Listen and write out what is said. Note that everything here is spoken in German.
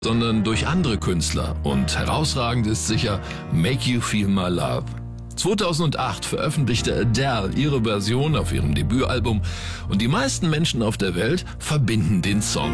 sondern durch andere Künstler. Und herausragend ist sicher Make You Feel My Love. 2008 veröffentlichte Adele ihre Version auf ihrem Debütalbum und die meisten Menschen auf der Welt verbinden den Song